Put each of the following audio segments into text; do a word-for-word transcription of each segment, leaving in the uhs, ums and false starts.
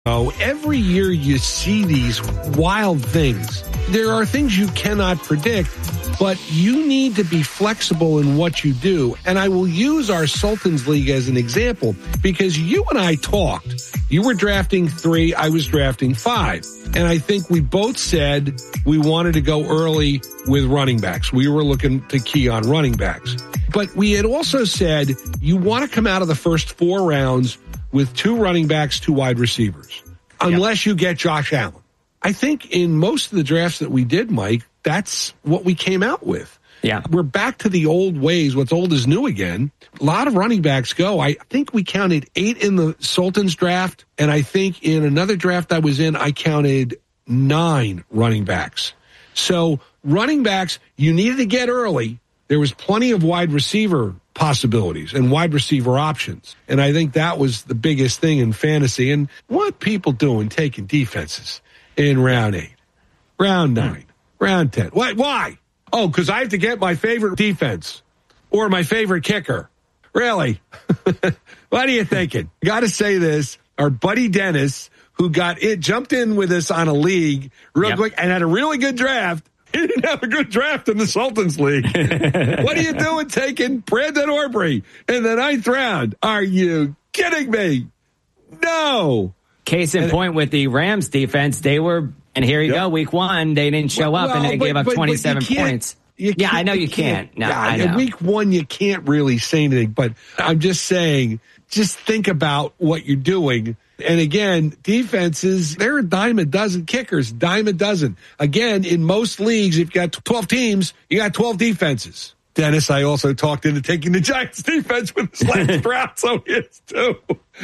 Oh, every year you see these wild things. There are things you cannot predict, but you need to be flexible in what you do. And I will use our Sultans League as an example because you and I talked. You were drafting three, I was drafting five. And I think we both said we wanted to go early with running backs. We were looking to key on running backs. But we had also said you want to come out of the first four rounds with two running backs, two wide receivers, unless yep. you get Josh Allen. I think in most of the drafts that we did, Mike, that's what we came out with. Yeah. We're back to the old ways. What's old is new again. A lot of running backs go. I think we counted eight in the Sultans draft, and I think in another draft I was in, I counted nine running backs. So running backs, you needed to get early. There was plenty of wide receiver possibilities and wide receiver options. And I think that was the biggest thing in fantasy. And what people doing taking defenses in round eight, round nine, round ten. Why? Why? Oh, because I have to get my favorite defense or my favorite kicker. Really? What are you thinking? Got to say this. Our buddy Dennis, who got it, jumped in with us on a league real yep. quick and had a really good draft. He didn't have a good draft in the Sultans League. What are you doing taking Brandon Aubrey in the ninth round? Are you kidding me? No. Case in and, point with the Rams defense, they were, and here you yep. go, week one, they didn't show well, up and they but, gave up but, twenty-seven but points. Yeah, I know you, you can't. can't. No, yeah, I know. Week one, you can't really say anything, but I'm just saying, just think about what you're doing. And again, defenses, they're a dime a dozen kickers, dime a dozen. Again, in most leagues, if you've got twelve teams, you got twelve defenses. Dennis, I also talked into taking the Giants defense with his last draft, so he is too.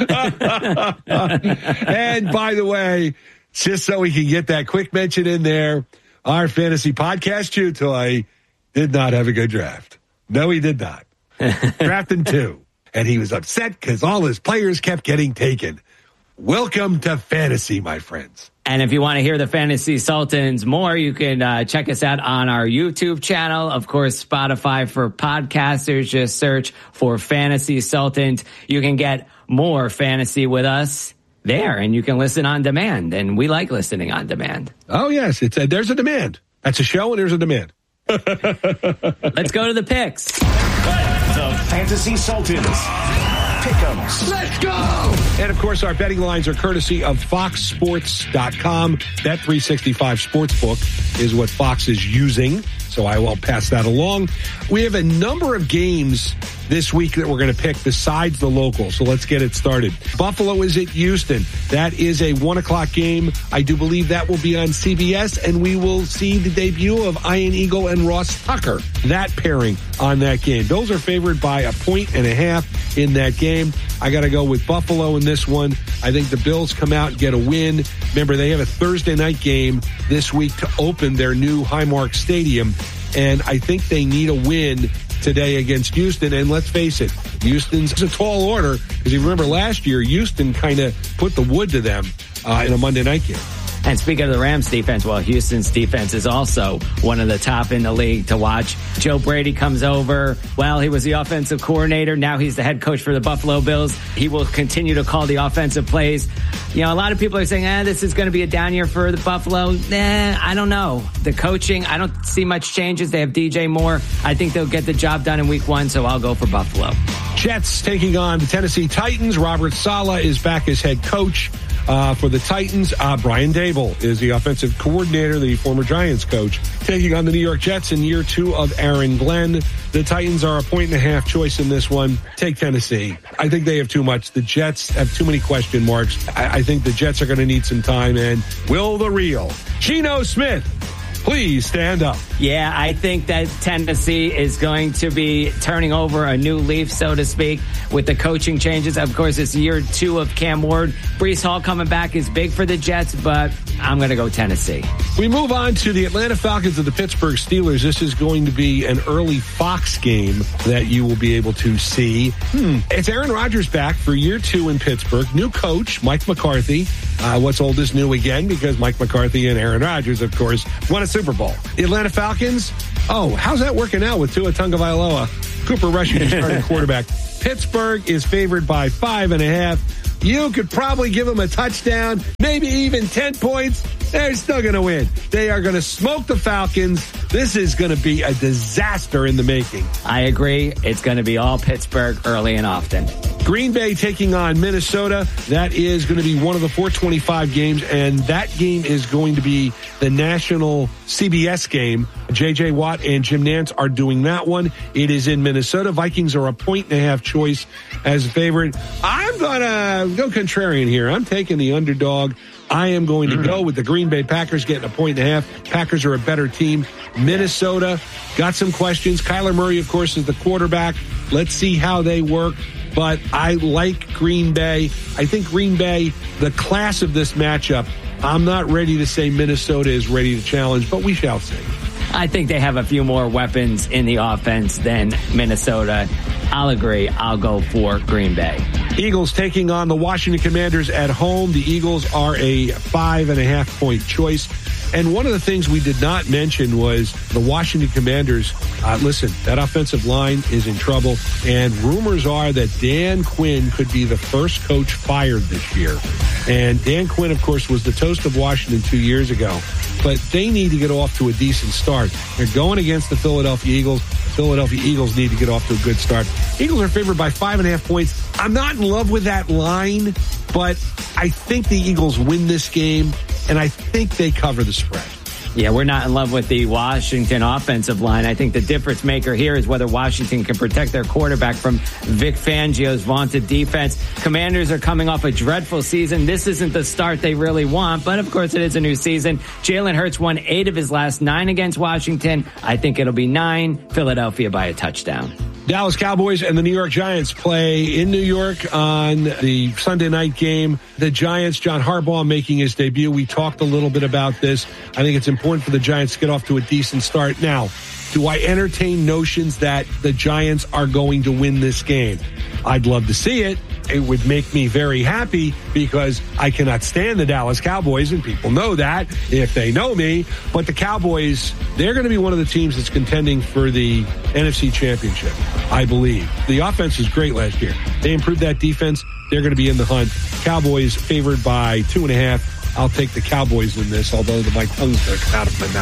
And by the way, just so we can get that quick mention in there, our fantasy podcast chew toy did not have a good draft. No, he did not. Drafting two. And he was upset because all his players kept getting taken. Welcome to fantasy, my friends. And if you want to hear the Fantasy Sultans more, you can uh, check us out on our YouTube channel. Of course, Spotify for podcasters. Just search for Fantasy Sultans. You can get more fantasy with us there, and you can listen on demand. And we like listening on demand. Oh, yes. It's a, there's a demand. That's a show, and there's a demand. Let's go to the picks. The Fantasy Sultans. Pick'ems. Let's go! And, of course, our betting lines are courtesy of fox sports dot com. Bet three sixty-five Sportsbook is what Fox is using, so I will pass that along. We have a number of games this week that we're going to pick besides the local, so let's get it started. Buffalo is at Houston. That is a one o'clock game. I do believe that will be on C B S, and we will see the debut of Ian Eagle and Ross Tucker, that pairing on that game. Those are favored by a point and a half in that game. I got to go with Buffalo in this one. I think the Bills come out and get a win. Remember, they have a Thursday night game this week to open their new Highmark Stadium, and I think they need a win today against Houston. And let's face it, Houston's a tall order, because you remember last year, Houston kind of put the wood to them uh, in a Monday night game. And speaking of the Rams defense, well, Houston's defense is also one of the top in the league to watch. Joe Brady comes over. Well, he was the offensive coordinator. Now he's the head coach for the Buffalo Bills. He will continue to call the offensive plays. You know, a lot of people are saying, eh, this is going to be a down year for the Buffalo. Nah, I don't know. The coaching, I don't see much changes. They have D J Moore. I think they'll get the job done in week one, so I'll go for Buffalo. Jets taking on the Tennessee Titans. Robert Saleh is back as head coach. Uh, for the Titans, uh, Brian Dable is the offensive coordinator, the former Giants coach, taking on the New York Jets in year two of Aaron Glenn. The Titans are a point and a half choice in this one. Take Tennessee. I think they have too much. The Jets have too many question marks. I, I think the Jets are going to need some time. And will the real Geno Smith please stand up? Yeah, I think that Tennessee is going to be turning over a new leaf, so to speak, with the coaching changes. Of course, it's year two of Cam Ward. Breece Hall coming back is big for the Jets, but I'm going to go Tennessee. We move on to the Atlanta Falcons and the Pittsburgh Steelers. This is going to be an early Fox game that you will be able to see. Hmm. It's Aaron Rodgers back for year two in Pittsburgh. New coach, Mike McCarthy. Uh, what's old is new again, because Mike McCarthy and Aaron Rodgers, of course, won a Super Bowl. The Atlanta Falcons, oh, how's that working out with Tua Tagovailoa? Cooper Rush, your starting quarterback. Pittsburgh is favored by five and a half. You could probably give them a touchdown, maybe even ten points. They're still going to win. They are going to smoke the Falcons. This is going to be a disaster in the making. I agree. It's going to be all Pittsburgh early and often. Green Bay taking on Minnesota. That is going to be one of the four twenty-five games, and that game is going to be the national C B S game. J J. Watt and Jim Nantz are doing that one. It is in Minnesota. Vikings are a point and a half choice as a favorite. I'm going to go contrarian here. I'm taking the underdog. I am going to go with the Green Bay Packers getting a point and a half. Packers are a better team. Minnesota got some questions. Kyler Murray, of course, is the quarterback. Let's see how they work. But I like Green Bay. I think Green Bay, the class of this matchup, I'm not ready to say Minnesota is ready to challenge, but we shall see. I think they have a few more weapons in the offense than Minnesota. I'll agree. I'll go for Green Bay. Eagles taking on the Washington Commanders at home. The Eagles are a five and a half point choice. And one of the things we did not mention was the Washington Commanders. Uh, listen, that offensive line is in trouble. And rumors are that Dan Quinn could be the first coach fired this year. And Dan Quinn, of course, was the toast of Washington two years ago. But they need to get off to a decent start. They're going against the Philadelphia Eagles. Philadelphia Eagles need to get off to a good start. Eagles are favored by five and a half points. I'm not in love with that line, but I think the Eagles win this game, and I think they cover the spread. Yeah, we're not in love with the Washington offensive line. I think the difference maker here is whether Washington can protect their quarterback from Vic Fangio's vaunted defense. Commanders are coming off a dreadful season. This isn't the start they really want, but of course it is a new season. Jalen Hurts won eight of his last nine against Washington. I think it'll be nine. Philadelphia by a touchdown. Dallas Cowboys and the New York Giants play in New York on the Sunday night game. The Giants, John Harbaugh making his debut. We talked a little bit about this. I think it's important for the Giants to get off to a decent start. Now, do I entertain notions that the Giants are going to win this game? I'd love to see it. It would make me very happy because I cannot stand the Dallas Cowboys, and people know that if they know me. But the Cowboys, they're going to be one of the teams that's contending for the N F C Championship, I believe. The offense was great last year. They improved that defense. They're going to be in the hunt. Cowboys favored by two and a half. I'll take the Cowboys in this, although my tongue's going to come out of my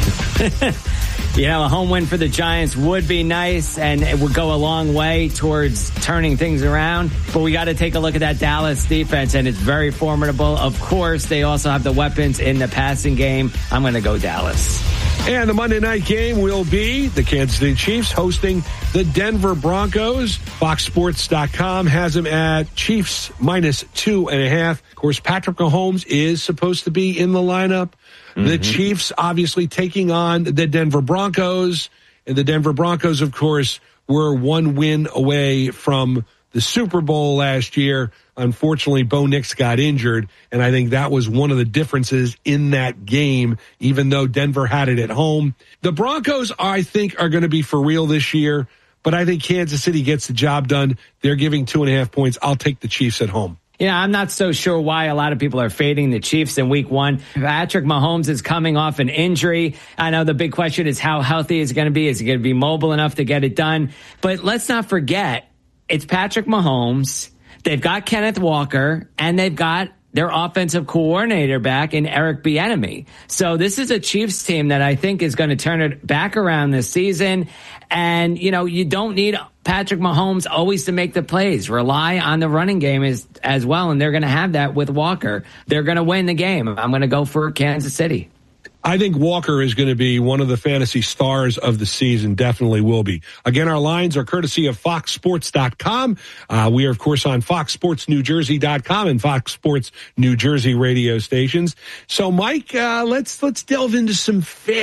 mouth. You know, a home win for the Giants would be nice, and it would go a long way towards turning things around. But we got to take a look at that Dallas defense, and it's very formidable. Of course, they also have the weapons in the passing game. I'm going to go Dallas. And the Monday night game will be the Kansas City Chiefs hosting the Denver Broncos. Fox Sports dot com has them at Chiefs minus two and a half. Of course, Patrick Mahomes is supposed to be in the lineup. Mm-hmm. The Chiefs obviously taking on the Denver Broncos. And the Denver Broncos, of course, were one win away from the Super Bowl last year. Unfortunately, Bo Nix got injured, and I think that was one of the differences in that game, even though Denver had it at home. The Broncos, I think, are going to be for real this year, but I think Kansas City gets the job done. They're giving two and a half points. I'll take the Chiefs at home. Yeah, I'm not so sure why a lot of people are fading the Chiefs in week one. Patrick Mahomes is coming off an injury. I know the big question is how healthy is he going to be? Is he going to be mobile enough to get it done? But let's not forget, it's Patrick Mahomes. They've got Kenneth Walker, and they've got their offensive coordinator back in Eric Bieniemy. So this is a Chiefs team that I think is going to turn it back around this season. And, you know, you don't need Patrick Mahomes always to make the plays. Rely on the running game as, as well, and they're going to have that with Walker. They're going to win the game. I'm going to go for Kansas City. I think Walker is going to be one of the fantasy stars of the season, definitely will be. Again, our lines are courtesy of Fox Sports dot com. Uh, we are, of course, on Fox Sports New Jersey dot com and Fox Sports New Jersey radio stations. So, Mike, uh, let's let's delve into some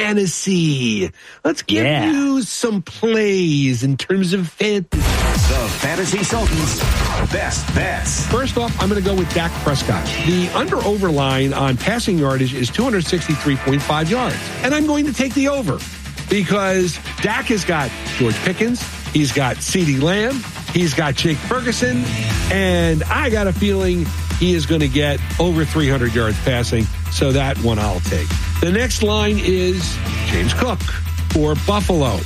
fantasy. Let's give yeah. you some plays in terms of fantasy. The Fantasy Sultans' best bets. First off, I'm going to go with Dak Prescott. The under-over line on passing yardage is two hundred sixty-three point five yards. And I'm going to take the over because Dak has got George Pickens, he's got CeeDee Lamb, he's got Jake Ferguson, and I got a feeling he is going to get over three hundred yards passing, so that one I'll take. The next line is James Cook for Buffalo.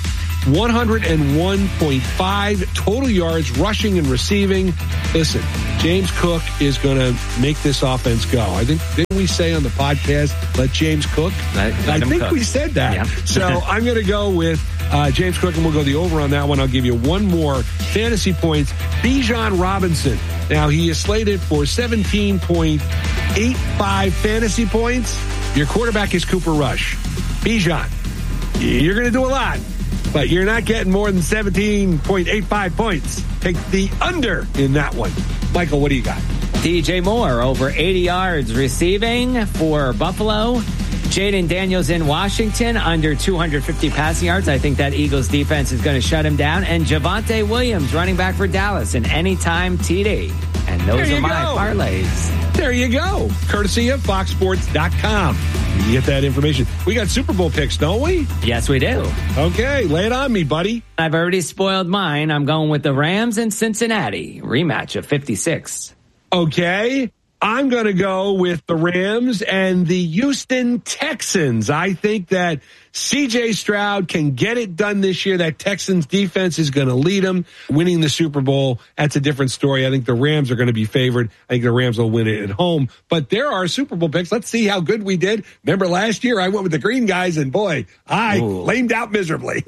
one oh one point five total yards rushing and receiving. Listen, James Cook is going to make this offense go. I think, didn't we say on the podcast, let James cook? Let, let I think cook. we said that. Yep. So I'm going to go with uh, James Cook, and we'll go the over on that one. I'll give you one more fantasy points. Bijan Robinson. Now, he is slated for seventeen point eight five fantasy points. Your quarterback is Cooper Rush. Bijan, you're going to do a lot, but you're not getting more than seventeen point eight five points. Take the under in that one. Michael, what do you got? D J Moore, over eighty yards receiving for Buffalo. Jaden Daniels in Washington, under two hundred fifty passing yards. I think that Eagles defense is going to shut him down. And Javonte Williams, running back for Dallas, an anytime T D. And those are my go. parlays. There you go. Courtesy of fox sports dot com. You can get that information. We got Super Bowl picks, don't we? Yes, we do. Okay, lay it on me, buddy. I've already spoiled mine. I'm going with the Rams and Cincinnati. Rematch of fifty-six. Okay. I'm going to go with the Rams and the Houston Texans. I think that C J Stroud can get it done this year. That Texans defense is going to lead them. Winning the Super Bowl, that's a different story. I think the Rams are going to be favored. I think the Rams will win it at home. But there are Super Bowl picks. Let's see how good we did. Remember last year, I went with the green guys, and boy, I Ooh. lamed out miserably.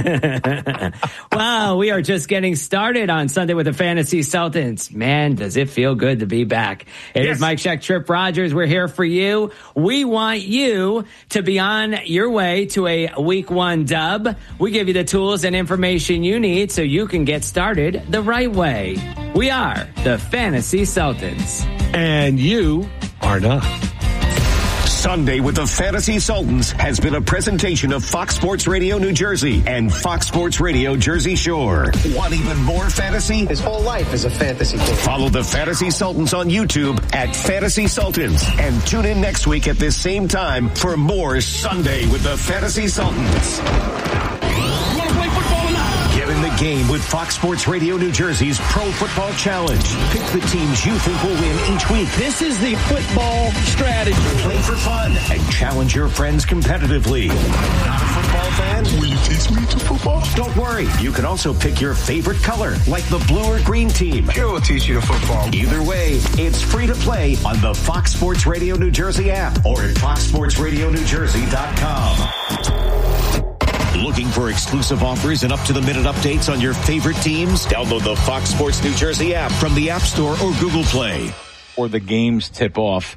Wow, we are just getting started on Sunday with the Fantasy Sultans. Man, does it feel good to be back. It yes. is Mike Scheck, Trip Rogers. We're here for you. We want you to be on your way to a week one dub. We give you the tools and information you need so you can get started the right way. We are the Fantasy Sultans. And you are not. Sunday with the Fantasy Sultans has been a presentation of Fox Sports Radio New Jersey and Fox Sports Radio Jersey Shore. Want even more fantasy? His whole life is a fantasy game. Follow the Fantasy Sultans on YouTube at Fantasy Sultans and tune in next week at this same time for more Sunday with the Fantasy Sultans. Get in the game with Fox Sports Radio New Jersey's Pro Football Challenge. Pick the teams you think will win each week. This is the football strategy. Play for fun and challenge your friends competitively. Not a football fan? Will you teach me to football? Don't worry. You can also pick your favorite color, like the blue or green team. Sure, will teach you to football. Either way, it's free to play on the Fox Sports Radio New Jersey app or at fox sports radio new jersey dot com. Looking for exclusive offers and up-to-the-minute updates on your favorite teams? Download the Fox Sports New Jersey app from the App Store or Google Play. Or the games tip off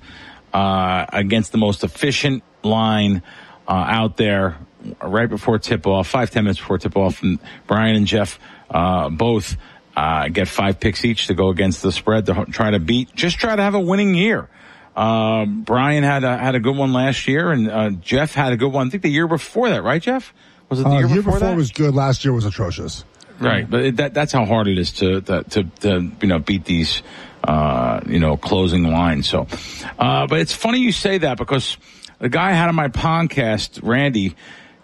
uh, against the most efficient line uh, out there right before tip off, five, ten minutes before tip off. And Brian and Jeff uh, both uh, get five picks each to go against the spread to try to beat, just try to have a winning year. Uh, Brian had a, had a good one last year, and uh, Jeff had a good one, I think the year before that, right, Jeff? Was it the uh, year, year before, before that? was good. Last year was atrocious. Right, but it, that, that's how hard it is to, to, to, to you know, beat these, uh, you know, closing lines. So, uh, but it's funny you say that because the guy I had on my podcast, Randy,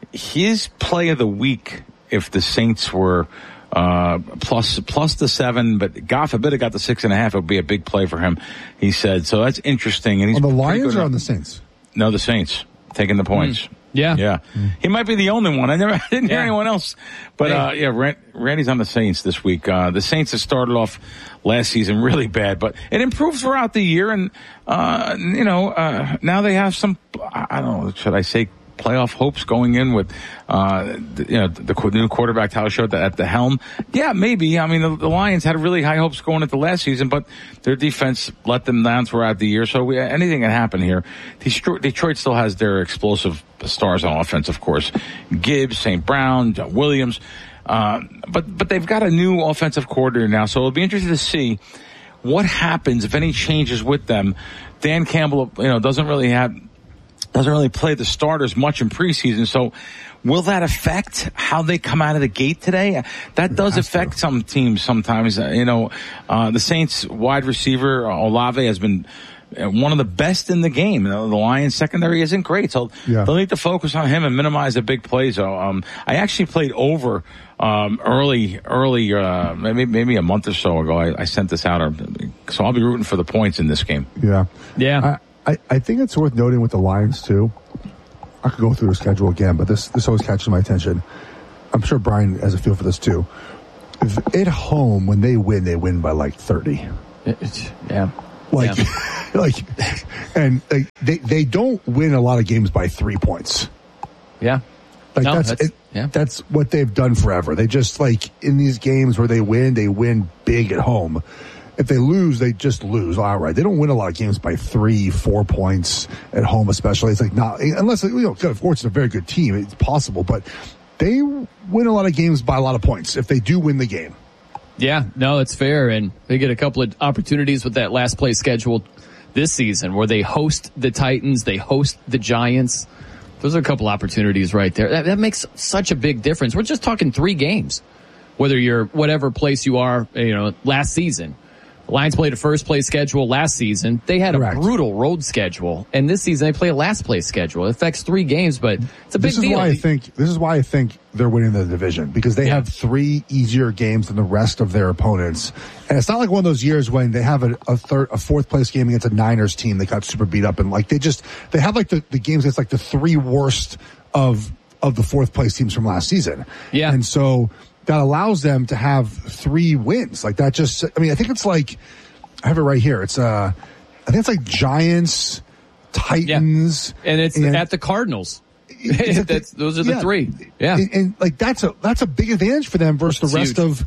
his play of the week, if the Saints were, uh, plus, plus the seven, but God forbid it got the six and a half, it would be a big play for him, he said. So that's interesting. And he's on the Lions or on the Saints? No, the Saints taking the points. Mm. Yeah. Yeah. Mm. He might be the only one. I never I didn't yeah. hear anyone else. But, uh, yeah, Rand, Randy's on the Saints this week. Uh, the Saints have started off last season really bad, but it improved throughout the year. And, uh, you know, uh, now they have some, I don't know, should I say playoff hopes going in with, uh, the, you know, the, the new quarterback Tyler Show at the helm. Yeah, maybe. I mean, the, the Lions had really high hopes going into last season, but their defense let them down throughout the year. So we, anything can happen here. Detroit, Detroit still has their explosive stars on offense, of course. Gibbs, Saint Brown, John Williams. Uh, but, but they've got a new offensive coordinator now. So it'll be interesting to see what happens, if any changes with them. Dan Campbell, you know, doesn't really have, doesn't really play the starters much in preseason. So will that affect how they come out of the gate today? That does affect some teams sometimes. Uh, you know, uh, the Saints wide receiver, Olave, has been one of the best in the game. The Lions secondary isn't great, so yeah. they'll need to focus on him and minimize the big plays. So, um, I actually played over um, early, early, uh, maybe maybe a month or so ago. I, I sent this out, or, so I'll be rooting for the points in this game. Yeah, yeah. I, I, I think it's worth noting with the Lions too. I could go through the schedule again, but this this always catches my attention. I'm sure Brian has a feel for this too. At home, when they win, they win by like thirty. Yeah. Like, yeah. like, and like, they, they don't win a lot of games by three points. Yeah. Like no, that's, that's, it, yeah. that's what they've done forever. They just like in these games where they win, they win big at home. If they lose, they just lose outright. They don't win a lot of games by three, four points at home, especially. It's like not, unless, you know, of course, it's a very good team. It's possible, but they win a lot of games by a lot of points if they do win the game. Yeah, no, it's fair. And they get a couple of opportunities with that last place schedule this season where they host the Titans, they host the Giants. Those are a couple opportunities right there. That, that makes such a big difference. We're just talking three games, whether you're whatever place you are, you know, last season. The Lions played a first place schedule last season. They had Correct. a brutal road schedule, and this season they play a last place schedule. It affects three games, but it's a big this is deal. Why I think, this is why I think they're winning the division, because they Yeah. have three easier games than the rest of their opponents. And it's not like one of those years when they have a, a third, a fourth place game against a Niners team that got super beat up, and like they just, they have like the, the games against like the three worst of, of the fourth place teams from last season. Yeah. And so that allows them to have three wins. Like that just, I mean, I think it's like, I have it right here. It's, uh, I think it's like Giants, Titans. Yeah. And it's and, at the Cardinals. It's that's, those are the yeah. three. Yeah. And, and like that's a that's a big advantage for them versus It's the rest huge. of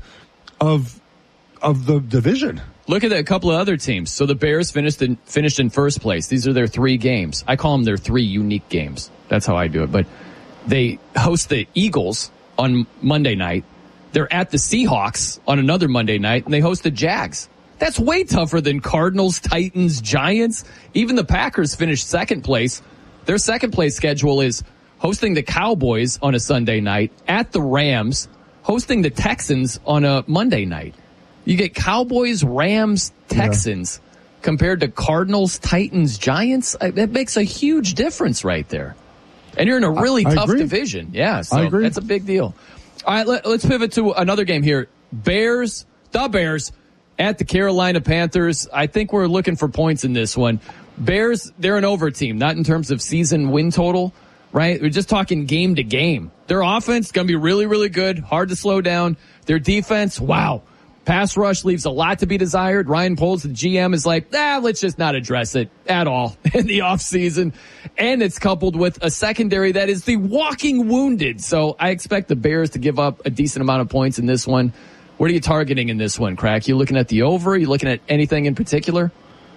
of of the division. Look at a couple of other teams. So the Bears finished in, finished in first place. These are their three games. I call them their three unique games. That's how I do it. But they host the Eagles on Monday night. They're at the Seahawks on another Monday night, and they host the Jags. That's way tougher than Cardinals, Titans, Giants. Even the Packers finished second place. Their second place schedule is hosting the Cowboys on a Sunday night, at the Rams, hosting the Texans on a Monday night. You get Cowboys, Rams, Texans yeah. compared to Cardinals, Titans, Giants. That makes a huge difference right there. And you're in a really I, I tough agree. division. Yeah, so I agree. That's a big deal. All right, let, let's pivot to another game here. Bears, the Bears at the Carolina Panthers. I think we're looking for points in this one. Bears, they're an over team, not in terms of season win total, right? We're just talking game to game. Their offense going to be really, really good, hard to slow down. Their defense, wow. Pass rush leaves a lot to be desired. Ryan Poles, the G M, is like, nah, let's just not address it at all in the offseason. And it's coupled with a secondary that is the walking wounded. So I expect the Bears to give up a decent amount of points in this one. What are you targeting in this one, Crack? You looking at the over? Are you looking at anything in particular?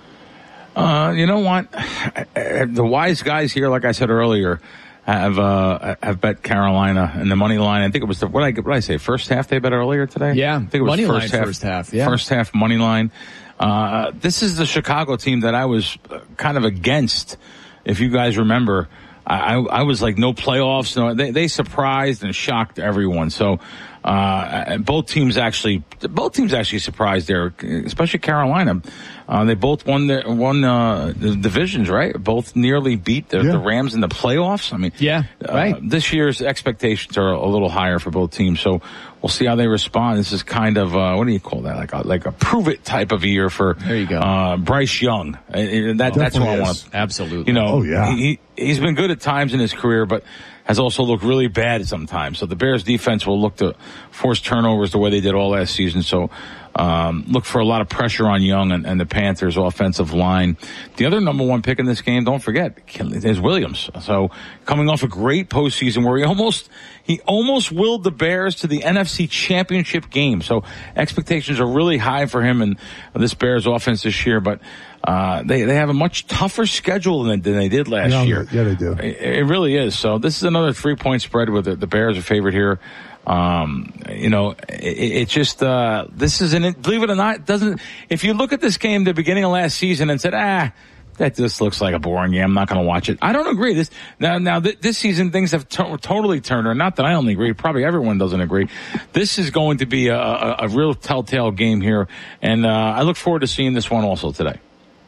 Uh, you know what? The wise guys here, like I said earlier, have uh have bet Carolina and the money line. I think it was the, what I what did I say? First half they bet earlier today. Yeah, I think it was money first line half. First half. Yeah, first half money line. Uh, this is the Chicago team that I was kind of against. If you guys remember, I I, I was like no playoffs. No, they they surprised and shocked everyone. So. Uh, both teams actually, both teams actually surprised there, especially Carolina. Uh, they both won the, won, uh, the divisions, right? Both nearly beat the, yeah. the Rams in the playoffs. I mean, yeah, right. Uh, this year's expectations are a little higher for both teams. So we'll see how they respond. This is kind of, uh, what do you call that? Like a, like a prove it type of year for, there you go. uh, Bryce Young. Uh, that, that's what I want. Absolutely. You know, oh, yeah. he, he's been good at times in his career, but has also looked really bad sometimes. So the Bears defense will look to force turnovers the way they did all last season. So um, look for a lot of pressure on Young and, and the Panthers offensive line. The other number one pick in this game, don't forget, is Williams. So coming off a great postseason where he almost he almost willed the Bears to the N F C Championship game. So expectations are really high for him and this Bears offense this year. But Uh, they, they have a much tougher schedule than, than they did last yeah, year. Yeah, they do. It, it really is. So this is another three point spread with the, the Bears are favored here. Um, you know, it, it just, uh, this is an, believe it or not, it doesn't, if you look at this game the beginning of last season and said, ah, that just looks like a boring game. I'm not going to watch it. I don't agree. This now, now th- this season things have to- totally turned. Or not that I only agree. Probably everyone doesn't agree. This is going to be a, a, a real telltale game here, and uh, I look forward to seeing this one also today.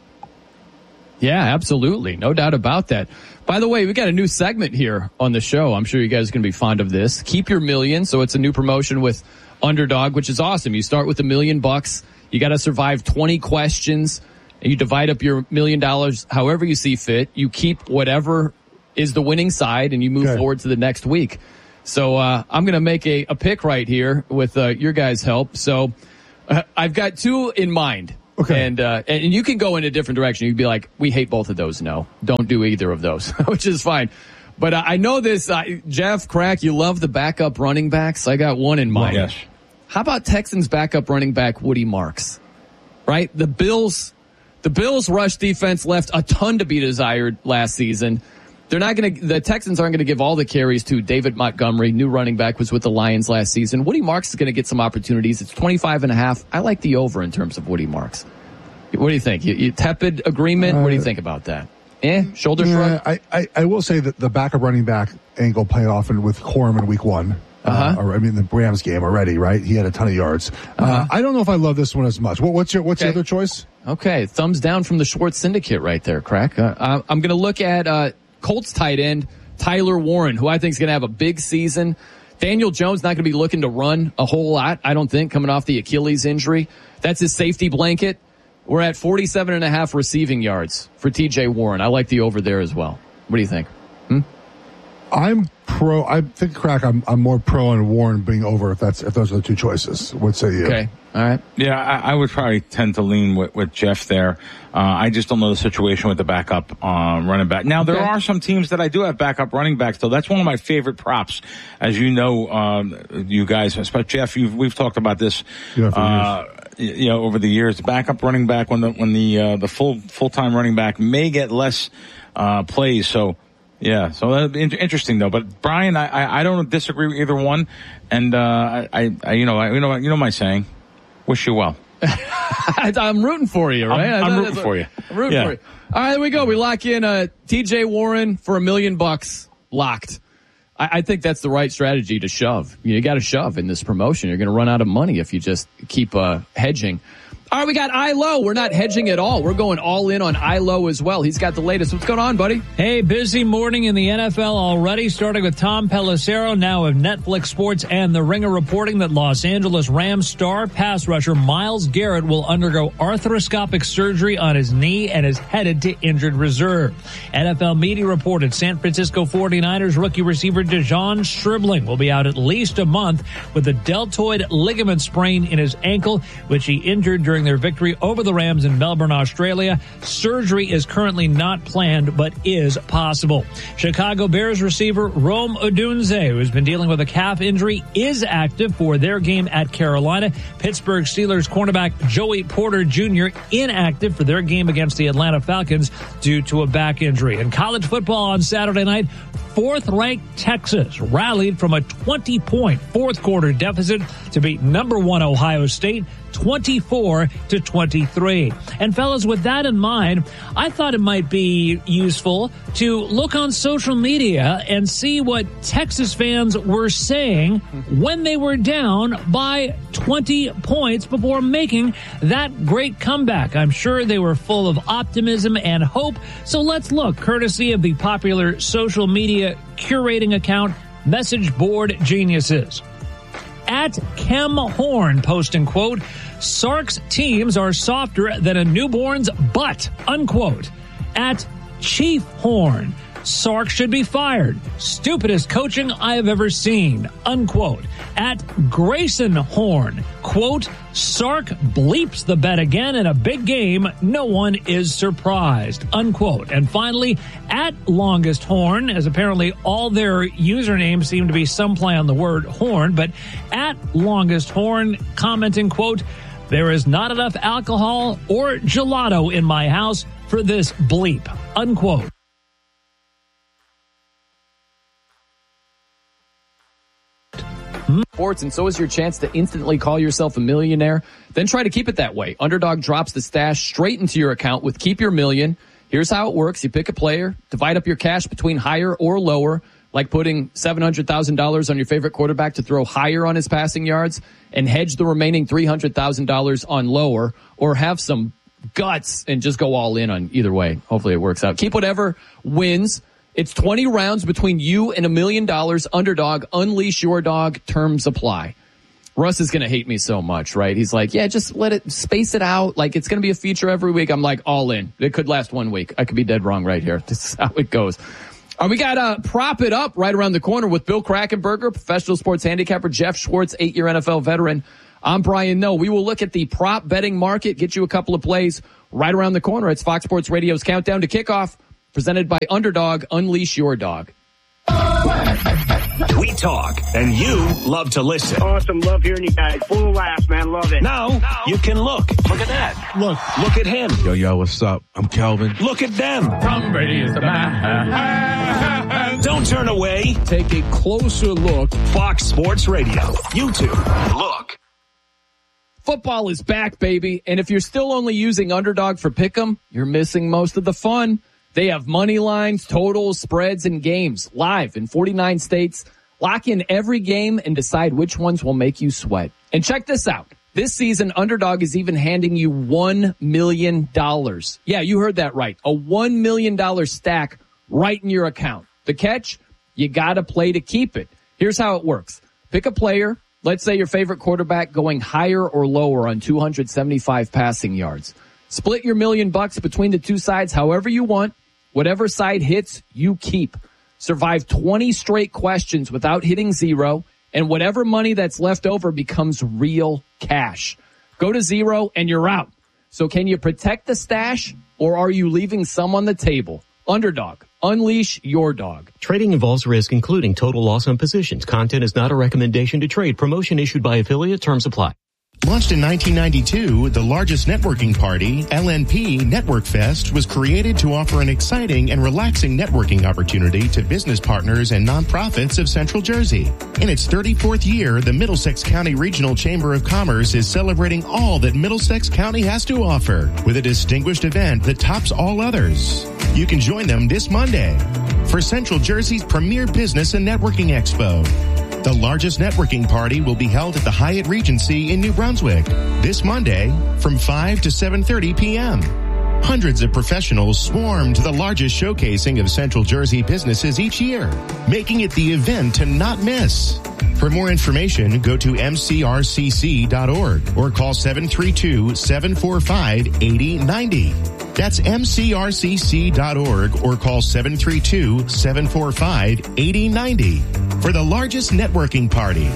Yeah, absolutely. No doubt about that. By the way, we got a new segment here on the show. I'm sure you guys are going to be fond of this. Keep your million. So it's a new promotion with Underdog, which is awesome. You start with a million bucks. You got to survive twenty questions. And you divide up your million dollars however you see fit. You keep whatever is the winning side and you move okay. forward to the next week. So uh, I'm going to make a, a pick right here with uh, your guys' help. So uh, I've got two in mind. Okay. And, uh, and you can go in a different direction. You'd be like, we hate both of those. No, don't do either of those, which is fine. But uh, I know this, uh, Jeff, Crack, you love the backup running backs. I got one in mind. Yes. How about Texans backup running back Woody Marks? Right? The Bills, the Bills rush defense left a ton to be desired last season. They're not going to, the Texans aren't going to give all the carries to David Montgomery, new running back, was with the Lions last season. Woody Marks is going to get some opportunities. It's twenty-five and a half. I like the over in terms of Woody Marks. What do you think? You, you tepid agreement? Uh, what do you think about that? Eh? Shoulder yeah, shrug? I, I, I will say that the backup running back angle played off in, with Corum in week one. Uh-huh. Uh, or, I mean, the Rams game already, right? He had a ton of yards. Uh-huh. Uh, I don't know if I love this one as much. What, what's your, what's okay. your other choice? Okay. Thumbs down from the Schwartz Syndicate right there, Crack. Uh, I'm going to look at, uh, Colts tight end Tyler Warren, who I think is going to have a big season. Daniel Jones not going to be looking to run a whole lot, I don't think, coming off the Achilles injury. That's his safety blanket. We're at forty-seven and a half receiving yards for T J Warren. I like the over there as well. What do you think? Hmm? I'm pro. I think, Crack, I'm I'm more pro on Warren being over if that's if those are the two choices. What say you? Okay. All right. Yeah, I, I would probably tend to lean with, with Jeff there. Uh, I just don't know the situation with the backup uh, running back. Now, there okay. are some teams that I do have backup running backs, though. That's one of my favorite props. As you know, um, you guys, especially Jeff, you've, we've talked about this, yeah, uh, you know, over the years. The backup running back, when the when the uh, the full full time running back may get less uh, plays. So, yeah, so that'd be interesting though. But Brian, I I, I don't disagree with either one, and uh, I, I you know I, you know you know my saying. Wish you well. I'm rooting for you, right? I'm, I'm rooting for you. I'm rooting yeah. for you. All right, there we go. We lock in uh, T J Warren for a million bucks. Locked. I, I think that's the right strategy to shove. You, you got to shove in this promotion. You're going to run out of money if you just keep uh, hedging. All right, we got I L O. We're not hedging at all. We're going all in on I L O as well. He's got the latest. What's going on, buddy? Hey, busy morning in the N F L already, starting with Tom Pelissero, now of Netflix Sports and The Ringer, reporting that Los Angeles Rams star pass rusher Myles Garrett will undergo arthroscopic surgery on his knee and is headed to injured reserve. N F L media reported San Francisco forty-niners rookie receiver Dejon Stribling will be out at least a month with a deltoid ligament sprain in his ankle, which he injured during their victory over the Rams in Melbourne, Australia. Surgery is currently not planned, but is possible. Chicago Bears receiver Rome Odunze, who has been dealing with a calf injury, is active for their game at Carolina. Pittsburgh Steelers cornerback Joey Porter Junior inactive for their game against the Atlanta Falcons due to a back injury. In college football on Saturday night, fourth-ranked Texas rallied from a twenty-point fourth-quarter deficit to beat number one Ohio State twenty-four to twenty-three. And fellas, with that in mind, I thought it might be useful to look on social media and see what Texas fans were saying when they were down by twenty points before making that great comeback. I'm sure they were full of optimism and hope. So let's look, courtesy of the popular social media curating account Message Board Geniuses. At Kem Horn posting, quote, Sark's teams are softer than a newborn's butt, unquote. At Chief Horn, Sark should be fired. Stupidest coaching I have ever seen, unquote. At Grayson Horn, quote, Sark bleeps the bet again in a big game. No one is surprised, unquote. And finally, at Longest Horn, as apparently all their usernames seem to be some play on the word horn, but at Longest Horn commenting, quote, there is not enough alcohol or gelato in my house for this bleep, unquote. Sports, and so is your chance to instantly call yourself a millionaire. Then try to keep it that way. Underdog drops the stash straight into your account with Keep Your Million. Here's how it works. You pick a player, divide up your cash between higher or lower, like putting seven hundred thousand dollars on your favorite quarterback to throw higher on his passing yards, and hedge the remaining three hundred thousand dollars on lower, or have some guts and just go all in on either way. Hopefully it works out. Keep whatever wins. It's twenty rounds between you and a million dollars. Underdog, unleash your dog. Terms apply. Russ is going to hate me so much, right? He's like, yeah, just let it, space it out. Like, it's going to be a feature every week. I'm like, all in. It could last one week. I could be dead wrong right here. This is how it goes. Uh, we got uh, Prop It Up right around the corner with Bill Krackomberger, professional sports handicapper, Jeff Schwartz, eight-year N F L veteran. I'm Brian Noe. We will look at the prop betting market, get you a couple of plays right around the corner. It's Fox Sports Radio's Countdown to Kickoff, presented by Underdog. Unleash your dog. We talk, and you love to listen. Awesome. Love hearing you guys. Full of laughs, man. Love it. Now, now you can look. Look at that. Look. Look at him. Yo, yo, what's up? I'm Kelvin. Look at them. Tom Brady is the man. Don't turn away. Take a closer look. Fox Sports Radio. YouTube. Look. Football is back, baby. And if you're still only using Underdog for Pick'em, you're missing most of the fun. They have money lines, totals, spreads, and games live in forty-nine states. Lock in every game and decide which ones will make you sweat. And check this out. This season, Underdog is even handing you one million dollars. Yeah, you heard that right. A one million dollars stack right in your account. The catch? You gotta play to keep it. Here's how it works. Pick a player. Let's say your favorite quarterback going higher or lower on two hundred seventy-five passing yards. Split your million bucks between the two sides however you want. Whatever side hits, you keep. Survive twenty straight questions without hitting zero, and whatever money that's left over becomes real cash. Go to zero and you're out. So can you protect the stash, or are you leaving some on the table? Underdog. Unleash your dog. Trading involves risk, including total loss on positions. Content is not a recommendation to trade. Promotion issued by affiliate. Terms apply. Launched in nineteen ninety-two, the largest networking party, L N P Network Fest, was created to offer an exciting and relaxing networking opportunity to business partners and nonprofits of Central Jersey. In its thirty-fourth year, the Middlesex County Regional Chamber of Commerce is celebrating all that Middlesex County has to offer with a distinguished event that tops all others. You can join them this Monday for Central Jersey's premier business and networking expo. The largest networking party will be held at the Hyatt Regency in New Brunswick this Monday from five to seven thirty p.m. Hundreds of professionals swarm to the largest showcasing of Central Jersey businesses each year, making it the event to not miss. For more information, go to m c r c c dot org or call seven three two, seven four five, eight zero nine zero. That's m c r c c dot org or call seven three two, seven four five, eight zero nine zero for the largest networking party.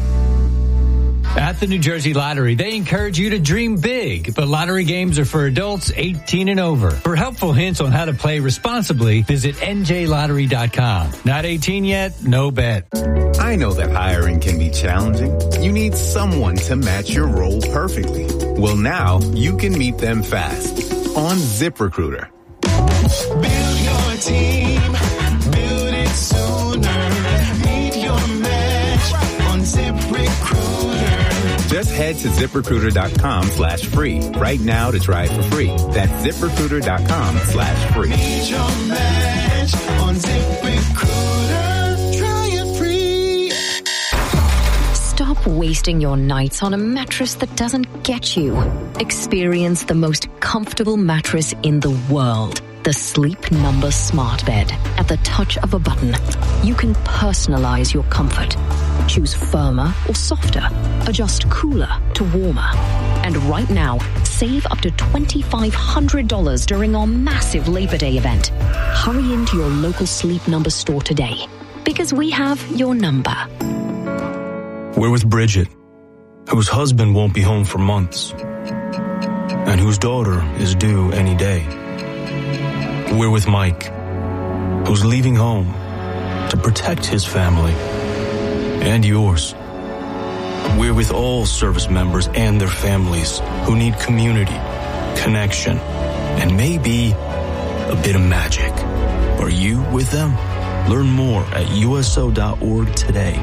At the New Jersey Lottery, they encourage you to dream big, but lottery games are for adults eighteen and over. For helpful hints on how to play responsibly, visit n j lottery dot com. Not eighteen yet? No bet. I know that hiring can be challenging. You need someone to match your role perfectly. Well, now you can meet them fast on ZipRecruiter. Build your team, build it sooner. Meet your match on ZipRecruiter. Just head to ZipRecruiter.com slash free right now to try it for free. That's ZipRecruiter.com slash free. Meet your match on ZipRecruiter. Try it free. Stop wasting your nights on a mattress that doesn't get you. Experience the most comfortable mattress in the world. The Sleep Number Smart Bed. At the touch of a button, you can personalize your comfort. Choose firmer or softer. Adjust cooler to warmer. And right now, save up to two thousand five hundred dollars during our massive Labor Day event. Hurry into your local Sleep Number store today, because we have your number. We're with Bridget, whose husband won't be home for months, and whose daughter is due any day. We're with Mike, who's leaving home to protect his family and yours. We're with all service members and their families who need community, connection, and maybe a bit of magic. Are you with them? Learn more at u s o dot org today.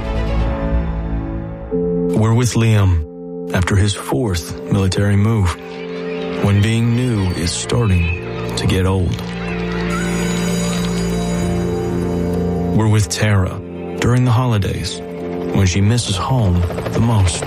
We're with Liam after his fourth military move, when being new is starting to get old. We're with Tara during the holidays, when she misses home the most.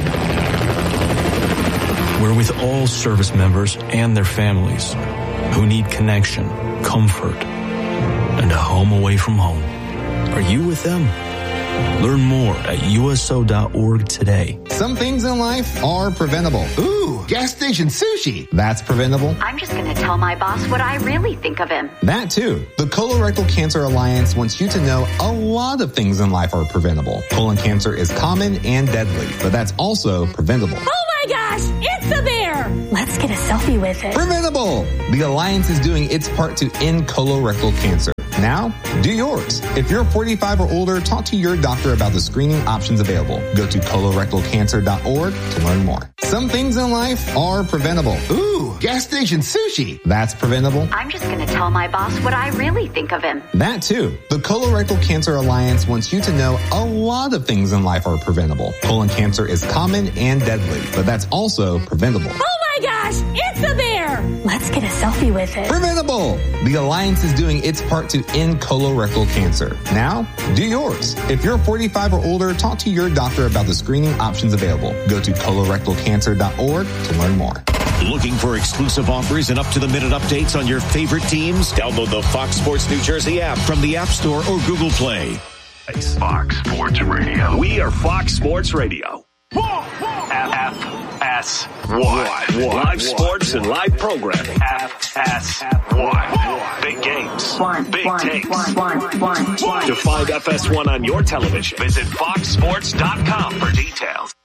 We're with all service members and their families who need connection, comfort, and a home away from home. Are you with them? Learn more at U S O dot org today. Some things in life are preventable. Ooh, gas station sushi. That's preventable. I'm just going to tell my boss what I really think of him. That too. The Colorectal Cancer Alliance wants you to know a lot of things in life are preventable. Colon cancer is common and deadly, but that's also preventable. Oh my gosh, it's a bear! Let's get a selfie with it. Preventable! The Alliance is doing its part to end colorectal cancer. Now, do yours. If you're forty-five or older, talk to your doctor about the screening options available. Go to colorectal cancer dot org to learn more. Some things in life are preventable. Ooh, gas station sushi. That's preventable. I'm just going to tell my boss what I really think of him. That too. The Colorectal Cancer Alliance wants you to know a lot of things in life are preventable. Colon cancer is common and deadly, but that's also preventable. Oh my gosh, it's a bear! Let's get a selfie with it. Preventable! The Alliance is doing its part to end colorectal cancer. Now, do yours. If you're forty-five or older, talk to your doctor about the screening options available. Go to colorectal cancer dot org to learn more. Looking for exclusive offers and up-to-the-minute updates on your favorite teams? Download the Fox Sports New Jersey app from the App Store or Google Play. Fox Sports Radio. We are Fox Sports Radio. F S one. Live sports and live programming. F S one. Big games. Big takes. To find F S one on your television, visit fox sports dot com for details.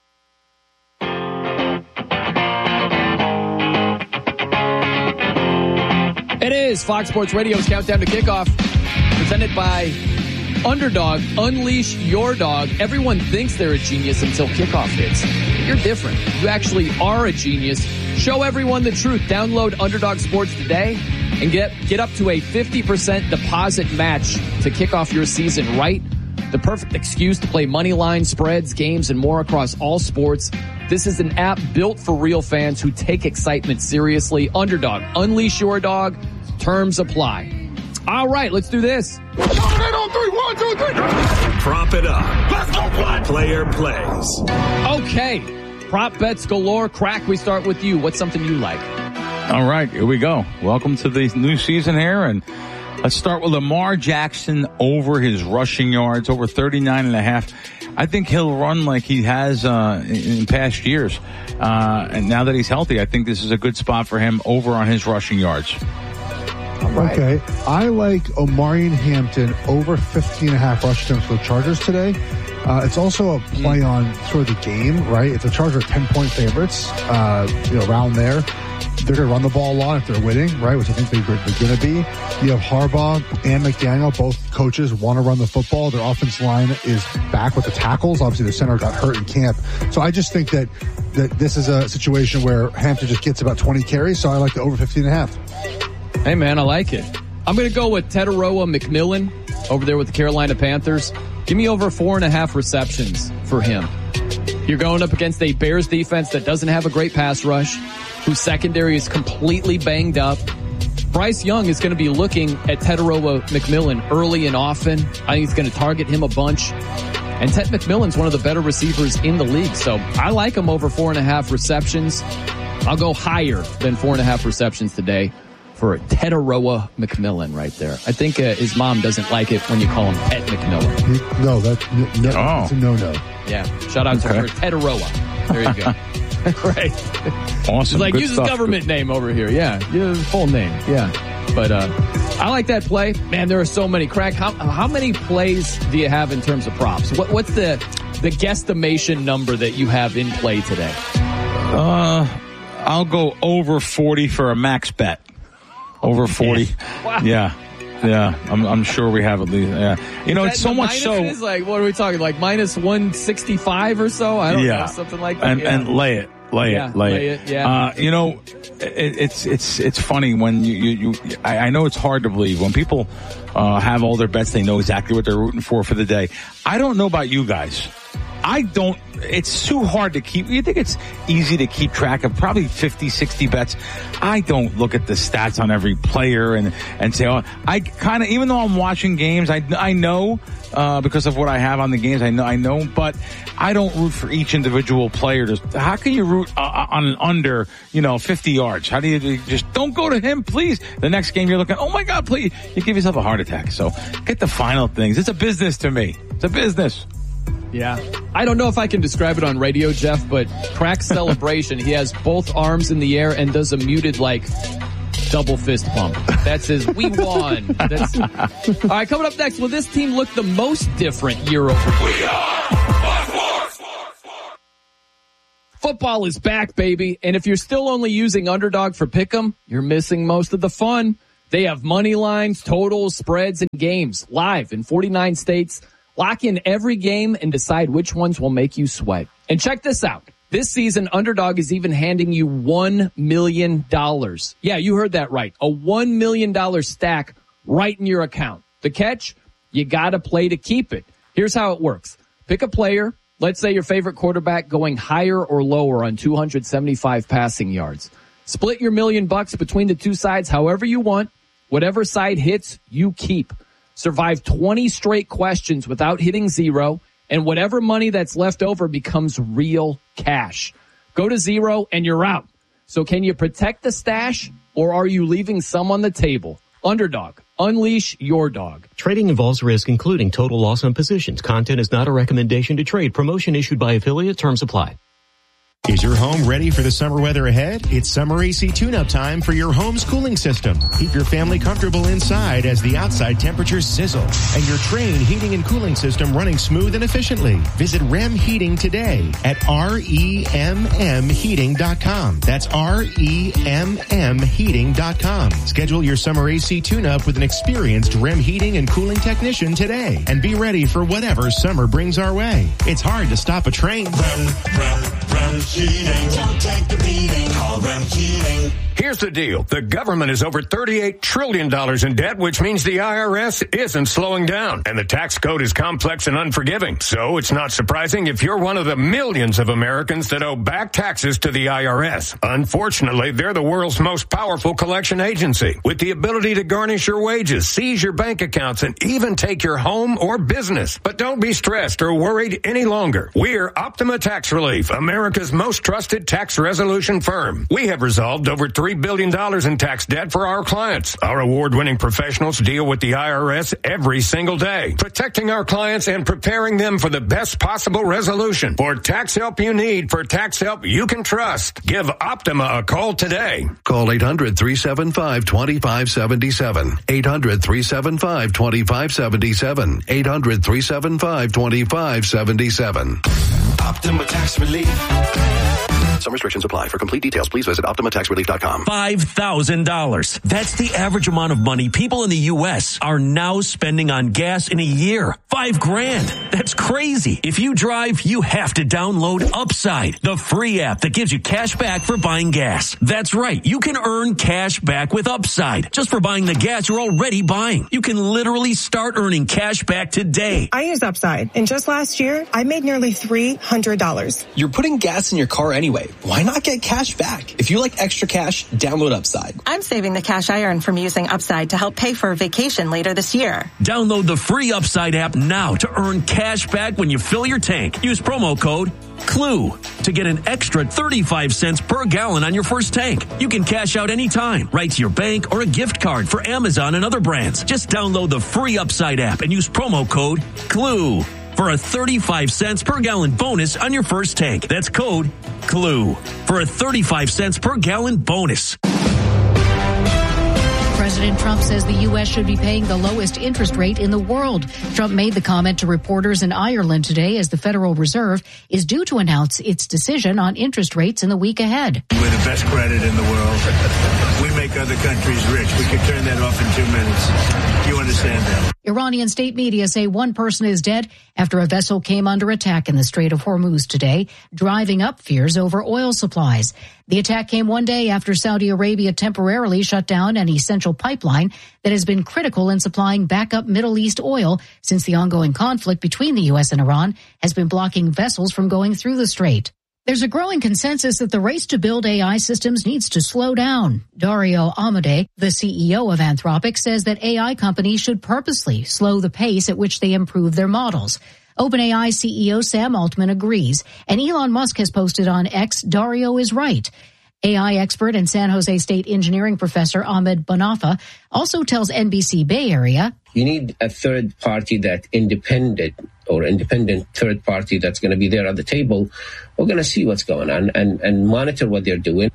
It is Fox Sports Radio's Countdown to Kickoff, presented by Underdog. Unleash your dog. Everyone thinks they're a genius until kickoff hits. You're different. You actually are a genius. Show everyone the truth. Download Underdog Sports today and get get up to a fifty percent deposit match to kick off your season right. The perfect excuse to play money line, spreads, games, and more across all sports. This is an app built for real fans who take excitement seriously. Underdog. Unleash your dog. Terms apply. All right, let's do this. Prop it up. Let's go, play. Player plays. Okay. Prop bets galore. Crack, we start with you. What's something you like? All right, here we go. Welcome to the new season here, and let's start with Lamar Jackson over his rushing yards, over thirty-nine and a half. I think he'll run like he has uh, in, in past years. Uh, and now that he's healthy, I think this is a good spot for him over on his rushing yards. Right. Okay. I like Omarion Hampton over fifteen and a half rush attempts for the Chargers today. Uh, it's also a play on sort of the game, right? If the Chargers are ten-point favorites, uh, you know, around there, they're going to run the ball a lot if they're winning, right? Which I think they're, they're going to be. You have Harbaugh and McDaniel, both coaches want to run the football. Their offensive line is back with the tackles. Obviously, the center got hurt in camp. So I just think that, that this is a situation where Hampton just gets about twenty carries. So I like the over fifteen and a half. Hey, man, I like it. I'm going to go with Tetaroa McMillan over there with the Carolina Panthers. Give me over four and a half receptions for him. You're going up against a Bears defense that doesn't have a great pass rush, whose secondary is completely banged up. Bryce Young is going to be looking at Tetaroa McMillan early and often. I think he's going to target him a bunch. And Ted McMillan's one of the better receivers in the league. So I like him over four and a half receptions. I'll go higher than four and a half receptions today for Tetaroa McMillan right there. I think uh, his mom doesn't like it when you call him Pet McMillan. No, that, no, oh. that's a no-no. Yeah. Shout out okay. to her, Tetaroa. There you go. Right. Awesome. It's like, Good use his stuff. government name over here. Yeah. Use his full name. Yeah. But, uh, I like that play. Man, there are so many. Crack, how, how many plays do you have in terms of props? What, what's the, the guesstimation number that you have in play today? Uh, I'll go over forty for a max bet. Over forty. Wow. Yeah. Yeah. I'm, I'm sure we have at least, yeah. You know, it's so much so. Is like, what are we talking? Like minus one sixty-five or so? I don't yeah. know. Something like that. And, yeah. and lay it. Lay yeah, it, lay, lay it. it. Yeah. Uh, you know, it, it's it's it's funny when you you, you I, I know it's hard to believe when people uh, have all their bets. They know exactly what they're rooting for for the day. I don't know about you guys. I don't, it's too hard to keep, you think it's easy to keep track of probably fifty, sixty bets. I don't look at the stats on every player and, and say, oh, I kind of, even though I'm watching games, I, I know, uh, because of what I have on the games, I know, I know, but I don't root for each individual player. To, how can you root uh, on an under, you know, fifty yards? How do you, you just don't go to him, please? The next game you're looking, oh my God, please, you give yourself a heart attack. So get the final things. It's a business to me. It's a business. Yeah. I don't know if I can describe it on radio, Jeff, but crack celebration. He has both arms in the air and does a muted, like, double fist pump. That says, we won. That's, all right, coming up next, will this team look the most different year over year? We are Football is back, baby. And if you're still only using Underdog for Pick'em, you're missing most of the fun. They have money lines, totals, spreads, and games live in forty-nine states. Lock in every game and decide which ones will make you sweat. And check this out. This season, Underdog is even handing you one million dollars. Yeah, you heard that right. A one million dollars stack right in your account. The catch? You gotta play to keep it. Here's how it works. Pick a player. Let's say your favorite quarterback going higher or lower on two hundred seventy-five passing yards. Split your million bucks between the two sides however you want. Whatever side hits, you keep. Survive twenty straight questions without hitting zero, and whatever money that's left over becomes real cash. Go to zero and you're out. So can you protect the stash, or are you leaving some on the table? Underdog. Unleash your dog. Trading involves risk, including total loss on positions. Content is not a recommendation to trade. Promotion issued by affiliate. Terms apply. Is your home ready for the summer weather ahead? It's summer A C tune-up time for your home's cooling system. Keep your family comfortable inside as the outside temperatures sizzle and your Trane heating and cooling system running smooth and efficiently. Visit R E M Heating today at R E M M heating dot com. That's R E M M heating dot com. Schedule your summer A C tune-up with an experienced R E M heating and cooling technician today and be ready for whatever summer brings our way. It's hard to stop a train. Rem, rem, rem. Don't take the beating. Call Rem Heating. Here's the deal. The government is over thirty-eight trillion dollars in debt, which means the I R S isn't slowing down. And the tax code is complex and unforgiving. So it's not surprising if you're one of the millions of Americans that owe back taxes to the I R S. Unfortunately, they're the world's most powerful collection agency with the ability to garnish your wages, seize your bank accounts, and even take your home or business. But don't be stressed or worried any longer. We're Optima Tax Relief, America's most trusted tax resolution firm. We have resolved over three billion dollars in tax debt for our clients. Our award-winning professionals deal with the I R S every single day, protecting our clients and preparing them for the best possible resolution. For tax help you need, for tax help you can trust, give Optima a call today. Call eight hundred, three seven five, two five seven seven. eight hundred, three seven five, two five seven seven. eight hundred, three seven five, two five seven seven. Optima Tax Relief. Some restrictions apply. For complete details, please visit Optima Tax Relief dot com. five thousand dollars. That's the average amount of money people in the U S are now spending on gas in a year. Five grand. That's crazy. If you drive, you have to download Upside, the free app that gives you cash back for buying gas. That's right. You can earn cash back with Upside just for buying the gas you're already buying. You can literally start earning cash back today. I use Upside, and just last year, I made nearly three hundred dollars. You're putting gas in your car anyway. Why not get cash back? If you like extra cash, download Upside. I'm saving the cash I earn from using Upside to help pay for a vacation later this year. Download the free Upside app now to earn cash back when you fill your tank. Use promo code CLUE to get an extra thirty-five cents per gallon on your first tank. You can cash out anytime, right to your bank or a gift card for Amazon and other brands. Just download the free Upside app and use promo code CLUE for a thirty-five cents per gallon bonus on your first tank. That's code CLUE for a thirty-five cents per gallon bonus. President Trump says the U S should be paying the lowest interest rate in the world. Trump made the comment to reporters in Ireland today as the Federal Reserve is due to announce its decision on interest rates in the week ahead. We're the best credit in the world. We make other countries rich. We can turn that off in two minutes. You understand that? Iranian state media say one person is dead after a vessel came under attack in the Strait of Hormuz today, driving up fears over oil supplies. The attack came one day after Saudi Arabia temporarily shut down an essential pipeline that has been critical in supplying backup Middle East oil since the ongoing conflict between the U S and Iran has been blocking vessels from going through the strait. There's a growing consensus that the race to build A I systems needs to slow down. Dario Amodei, the C E O of Anthropic, says that A I companies should purposely slow the pace at which they improve their models. OpenAI C E O Sam Altman agrees, and Elon Musk has posted on X, Dario is right. A I expert and San Jose State engineering professor Ahmed Banafa also tells N B C Bay Area, you need a third party that independent or independent third party that's going to be there at the table. We're going to see what's going on and, and monitor what they're doing.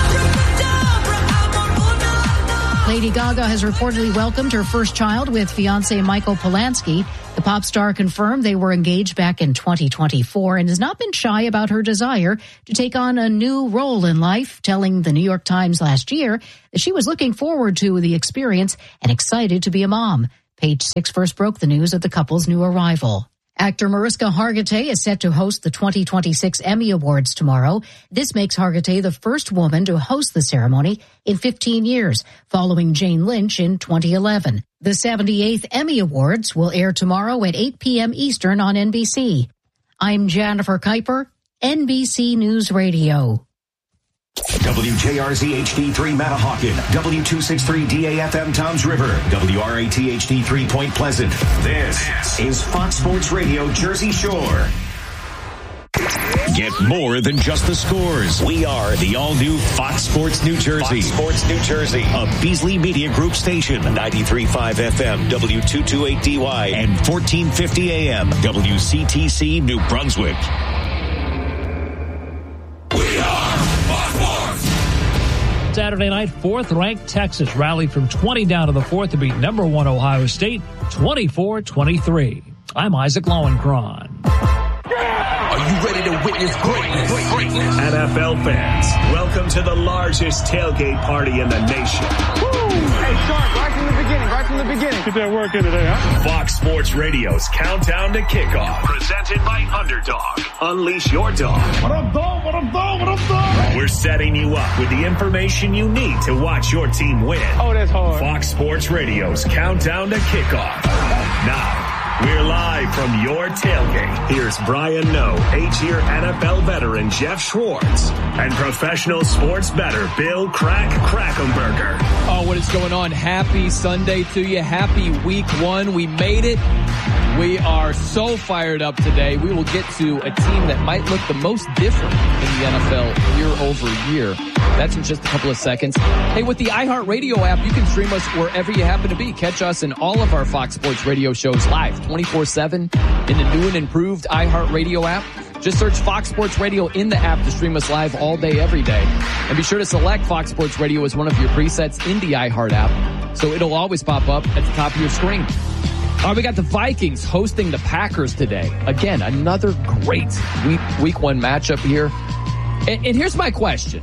Lady Gaga has reportedly welcomed her first child with fiancé Michael Polanski. The pop star confirmed they were engaged back in twenty twenty-four and has not been shy about her desire to take on a new role in life, telling the New York Times last year that she was looking forward to the experience and excited to be a mom. Page Six first broke the news of the couple's new arrival. Actor Mariska Hargitay is set to host the twenty twenty-six Emmy Awards tomorrow. This makes Hargitay the first woman to host the ceremony in fifteen years, following Jane Lynch in twenty eleven. The seventy-eighth Emmy Awards will air tomorrow at eight p.m. Eastern on N B C. I'm Jennifer Kuiper, N B C News Radio. W J R Z H D three Matahawkin, W two sixty-three D A F M Toms River, W R A T H D three Point Pleasant. This is Fox Sports Radio Jersey Shore. Get more than just the scores. We are the all-new Fox Sports New Jersey. Fox Sports New Jersey, a Beasley Media Group station, ninety-three point five F M, W two twenty-eight D Y, and fourteen fifty A M, W C T C New Brunswick. Saturday night, fourth-ranked Texas rallied from twenty down to the fourth to beat number one Ohio State, twenty-four twenty-three. I'm Isaac Lowenkron. Are you ready to witness greatness? greatness? N F L fans, welcome to the largest tailgate party in the nation. Woo! Hey, Sharp, right from the beginning, right from the beginning. Get that work in today, huh? Fox Sports Radio's Countdown to Kickoff, presented by Underdog. Unleash your dog. What up, dog? What up, dog? What up, dog? We're setting you up with the information you need to watch your team win. Oh, that's hard. Fox Sports Radio's Countdown to Kickoff. Now, we're live from your tailgate. Here's Brian Noe, eight-year N F L veteran Jeff Schwartz, and professional sports bettor Bill Crack Krackomberger. Oh, what is going on? Happy Sunday to you. Happy week one. We made it. We are so fired up today. We will get to a team that might look the most different in the N F L year over year. That's in just a couple of seconds. Hey, with the iHeartRadio app, you can stream us wherever you happen to be. Catch us in all of our Fox Sports Radio shows live twenty-four seven in the new and improved iHeartRadio app. Just search Fox Sports Radio in the app to stream us live all day, every day. And be sure to select Fox Sports Radio as one of your presets in the iHeart app, so it'll always pop up at the top of your screen. All right, we got the Vikings hosting the Packers today. Again, another great week, week one matchup here. And, and here's my question.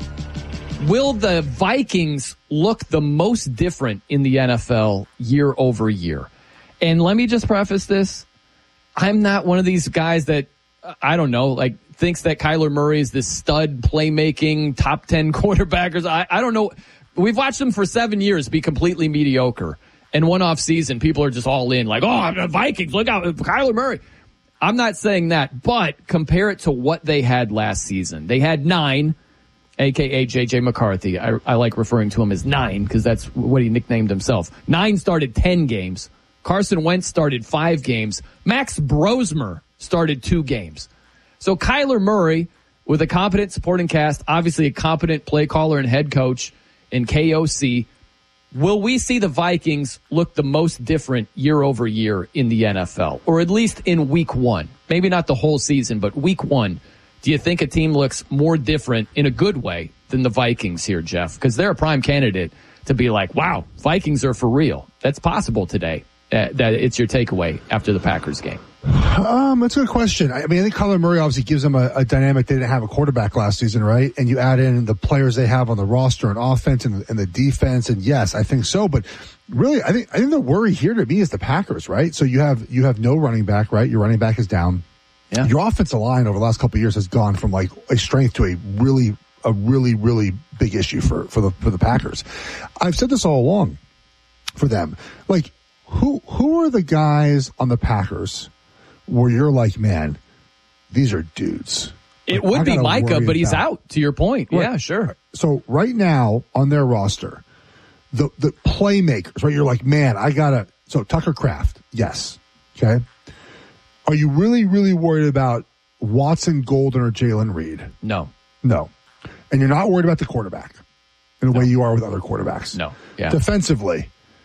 Will the Vikings look the most different in the N F L year over year? And let me just preface this. I'm not one of these guys that, I don't know, like thinks that Kyler Murray is this stud playmaking top ten quarterbackers. I, I don't know. We've watched him for seven years be completely mediocre. And one off season, people are just all in like, oh, the Vikings, look out, Kyler Murray. I'm not saying that, but compare it to what they had last season. They had nine, a k a. J J McCarthy. I, I like referring to him as nine because that's what he nicknamed himself. Nine started ten games. Carson Wentz started five games. Max Brosmer started two games. So Kyler Murray, with a competent supporting cast, obviously a competent play caller and head coach in K O C, will we see the Vikings look the most different year over year in the N F L? Or at least in week one? Maybe not the whole season, but week one. Do you think a team looks more different in a good way than the Vikings here, Jeff? Because they're a prime candidate to be like, wow, Vikings are for real. That's possible today. Uh, that it's your takeaway after the Packers game. Um, that's a good question. I mean, I think Kyler Murray obviously gives them a, a dynamic. They didn't have a quarterback last season, right? And you add in the players they have on the roster and offense and, and the defense. And yes, I think so. But really, I think, I think the worry here to me is the Packers, right? So you have, you have no running back, right? Your running back is down. Yeah. Your offensive line over the last couple of years has gone from like a strength to a really, a really, really big issue for, for the, for the Packers. I've said this all along for them. Like, who, who are the guys on the Packers where you're like, man, these are dudes? It like, would be Micah, but he's about. out, to your point. Right. Yeah, sure. So right now on their roster, the, the playmakers, right? You're like, man, I gotta, so Tucker Kraft. Yes. Okay. Are you really, really worried about Watson, Golden, or Jalen Reed? No. No. and you're not worried about the quarterback in a no. way you are with other quarterbacks. No. Yeah. Defensively,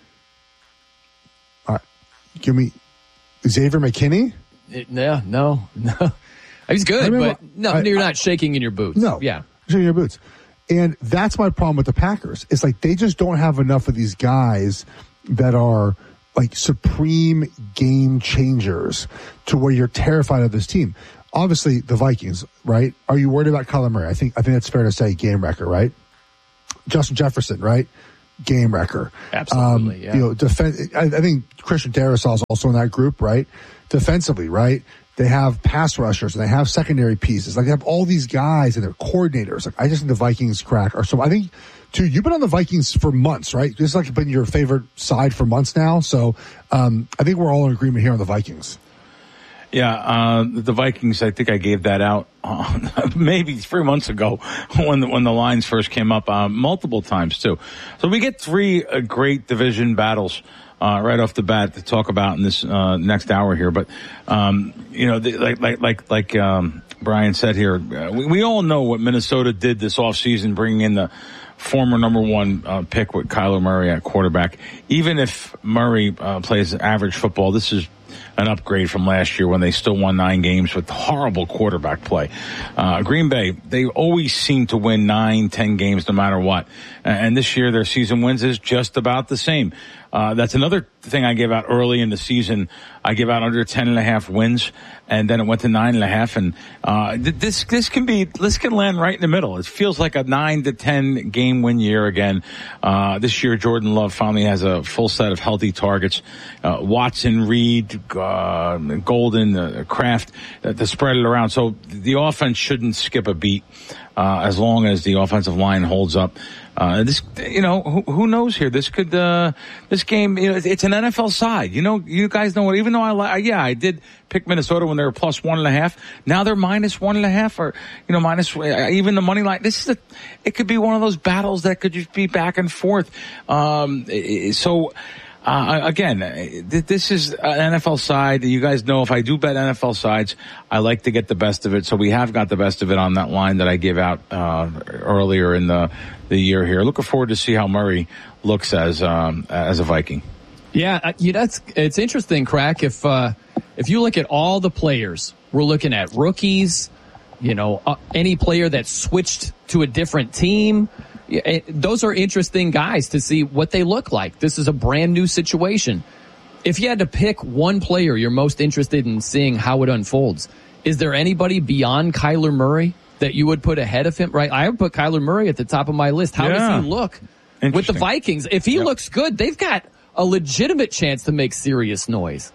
all right, give me Xavier McKinney. It, yeah, no, no. He's good, I mean, but no, I, you're not I, shaking in your boots. No. Yeah. Shaking in your boots. And that's my problem with the Packers. It's like they just don't have enough of these guys that are like supreme game changers to where you're terrified of this team. Obviously, the Vikings, right? Are you worried about Kyler Murray? I think I think that's fair to say, game wrecker, right? Justin Jefferson, right? Game wrecker. Absolutely, um, yeah. You know, defense. I, I think Christian Darrisaw is also in that group, right? Defensively, right? They have pass rushers and they have secondary pieces. Like they have all these guys and they're coordinators. Like I just think the Vikings crack are so. I think too. You've been on the Vikings for months, right? This is like been your favorite side for months now. So um, I think we're all in agreement here on the Vikings. Yeah, uh, the Vikings. I think I gave that out uh, maybe three months ago when the, when the lines first came up, uh, multiple times too. So we get three uh, great division battles. Uh, right off the bat to talk about in this, uh, next hour here. But, um, you know, the, like, like, like, like, um, Brian said here, uh, we, we all know what Minnesota did this offseason, bringing in the former number one, uh, pick with Kyler Murray at quarterback. Even if Murray, uh, plays average football, this is an upgrade from last year when they still won nine games with horrible quarterback play. Uh, Green Bay, they always seem to win nine, ten games no matter what. And this year their season wins is just about the same. Uh, that's another thing I gave out early in the season. I gave out under ten and a half wins, and then it went to nine and a half. And, uh, this, this can be, this can land right in the middle. It feels like a nine to ten game win year again. Uh, this year Jordan Love finally has a full set of healthy targets. Uh, Watson, Reed, uh, Golden, uh, Kraft, uh, to spread it around. So the offense shouldn't skip a beat, uh, as long as the offensive line holds up. Uh, this, you know, who, who knows here? This could, uh, this game, you know, it's an N F L side. You know, you guys know what, even though I, li- yeah, I did pick Minnesota when they were plus one and a half. Now they're minus one and a half or, you know, minus, even the money line. This is a, it could be one of those battles that could just be back and forth. Um, so, Uh, again, this is an N F L side. You guys know if I do bet N F L sides, I like to get the best of it. So we have got the best of it on that line that I gave out uh, earlier in the the year here. Looking forward to see how Murray looks as um, as a Viking. Yeah, you know, it's it's interesting, Crack. If uh, if you look at all the players, we're looking at rookies. You know, uh, any player that switched to a different team. Yeah, those are interesting guys to see what they look like. This is a brand new situation. If you had to pick one player you're most interested in seeing how it unfolds, is there anybody beyond Kyler Murray that you would put ahead of him? Right, I would put Kyler Murray at the top of my list. How yeah. does he look with the Vikings? If he yep. looks good, they've got a legitimate chance to make serious noise.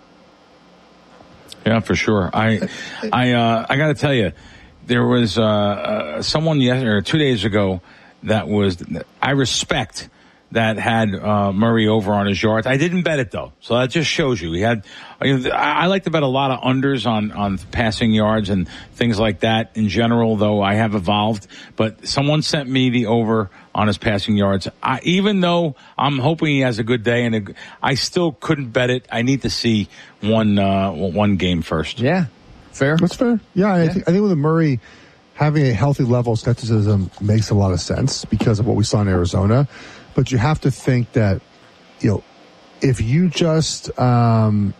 Yeah, for sure. I, I, uh, I got to tell you, there was uh, uh, someone yesterday or two days ago. That was, I respect that had, uh, Murray over on his yards. I didn't bet it though. So that just shows you. He had, you know, I, I like to bet a lot of unders on, on passing yards and things like that in general, though I have evolved. But someone sent me the over on his passing yards. I, even though I'm hoping he has a good day and a, I still couldn't bet it. I need to see one, uh, one game first. Yeah. Fair. That's fair. Yeah. I, yeah. Think, I think with the Murray, having a healthy level of skepticism makes a lot of sense because of what we saw in Arizona. But you have to think that, you know, if you just, um,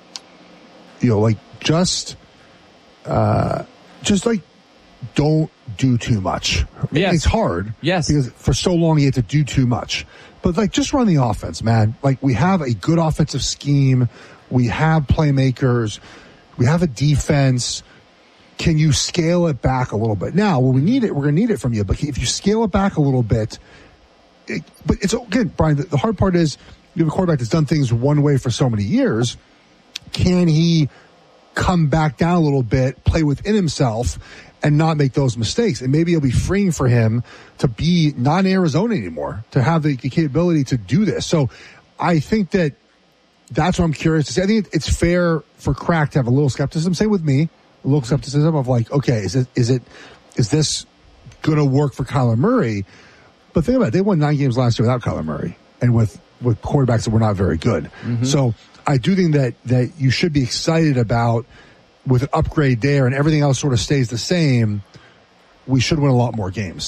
you know, like just, uh, just like don't do too much. Yes. It's hard. Yes. Because for so long you had to do too much. But like just run the offense, man. Like we have a good offensive scheme. We have playmakers. We have a defense. Can you scale it back a little bit? Now, when we need it, we're going to need it from you. But if you scale it back a little bit, it, but it's again, Brian, the, the hard part is you have a quarterback that's done things one way for so many years. Can he come back down a little bit, play within himself, and not make those mistakes? And maybe it'll be freeing for him to be not in Arizona anymore, to have the, the capability to do this. So I think that that's what I'm curious to see. I think it's fair for Crack to have a little skepticism. Same with me. A little skepticism of like, okay, is it, is it, is this going to work for Kyler Murray? But think about it. They won nine games last year without Kyler Murray and with, with quarterbacks that were not very good. Mm-hmm. So I do think that, that you should be excited about with an upgrade there and everything else sort of stays the same. We should win a lot more games.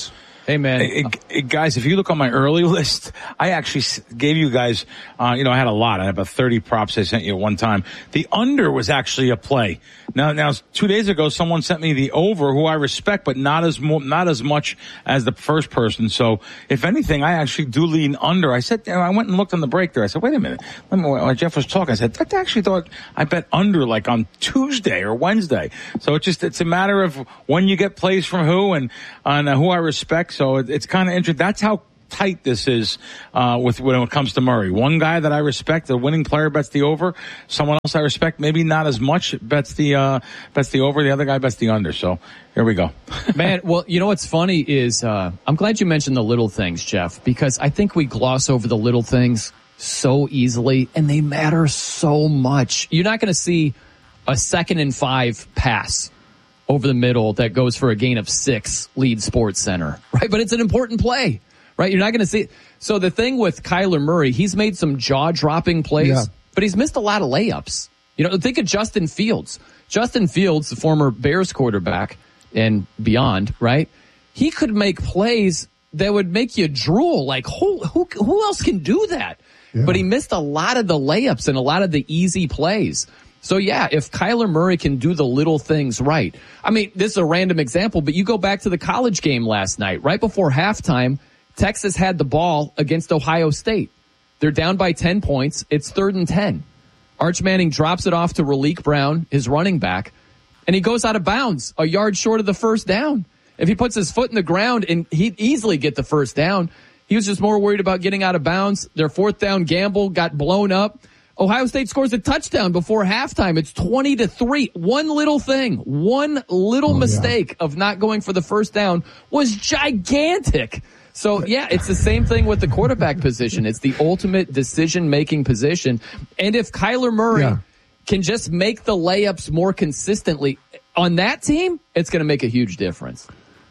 Hey, man. Hey, hey, guys, if you look on my early list, I actually gave you guys, uh, you know, I had a lot. I had about thirty props I sent you at one time. The under was actually a play. Now, now, two days ago, someone sent me the over, who I respect, but not as mo- not as much as the first person. So, if anything, I actually do lean under. I said, I went and looked on the break there. I said, wait a minute. Let me, when Jeff was talking, I said, I actually thought I bet under like on Tuesday or Wednesday. So it's just, it's a matter of when you get plays from who and on uh, who I respect. So it, it's kind of interesting. That's how tight this is uh with when it comes to Murray. One guy that I respect, the winning player, bets the over. Someone else I respect, maybe not as much, bets the uh bets the over. The other guy bets the under. So here we go. Man, well, you know what's funny is uh I'm glad you mentioned the little things, Jeff, because I think we gloss over the little things so easily, and they matter so much. You're not going to see a second and five pass over the middle that goes for a gain of six, lead Sports Center, right? But it's an important play. Right, you're not going to see it. So the thing with Kyler Murray, he's made some jaw-dropping plays, yeah. but he's missed a lot of layups. You know, think of Justin Fields. Justin Fields, the former Bears quarterback and beyond, right? He could make plays that would make you drool. Like, who who, who else can do that? Yeah. But he missed a lot of the layups and a lot of the easy plays. So, yeah, if Kyler Murray can do the little things right. I mean, this is a random example, but you go back to the college game last night. Right before halftime, Texas had the ball against Ohio State. They're down by ten points. It's third and ten. Arch Manning drops it off to Raleek Brown, his running back, and he goes out of bounds a yard short of the first down. If he puts his foot in the ground, and he'd easily get the first down. He was just more worried about getting out of bounds. Their fourth down gamble got blown up. Ohio State scores a touchdown before halftime. It's twenty to three. One little thing, one little oh, mistake yeah. of not going for the first down was gigantic. So, yeah, it's the same thing with the quarterback position. It's the ultimate decision-making position. And if Kyler Murray yeah. can just make the layups more consistently on that team, it's going to make a huge difference.